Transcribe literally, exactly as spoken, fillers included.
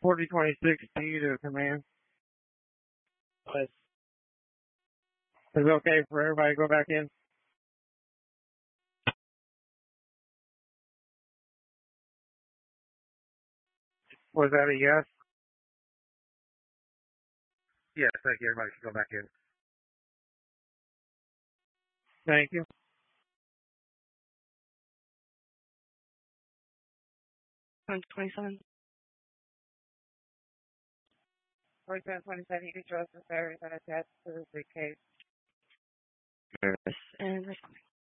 forty twenty-six to you to command. But Is it okay for everybody to go back in? Was that a yes? Yes, thank you. Everybody should go back in. Thank you. twenty-seven. forty-seven twenty-seven, you can trust the service and attach to the case. Service and responding.